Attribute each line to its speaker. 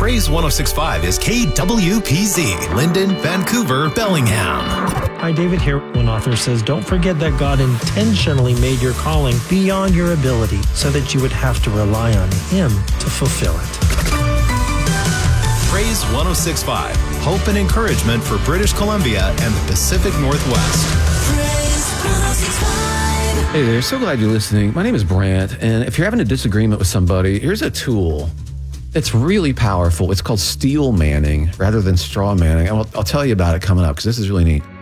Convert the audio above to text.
Speaker 1: Praise 106.5 is KWPZ, Linden, Vancouver, Bellingham.
Speaker 2: Hi, David here. One author says, don't forget that God intentionally made your calling beyond your ability so that you would have to rely on Him to fulfill it.
Speaker 1: Praise 106.5, hope and encouragement for British Columbia and the Pacific Northwest.
Speaker 3: Hey there, so glad you're listening. My name is Brant, and if you're having a disagreement with somebody, here's a tool. It's really powerful. It's called steel manning rather than straw manning. I'll tell you about it coming up because this is really neat.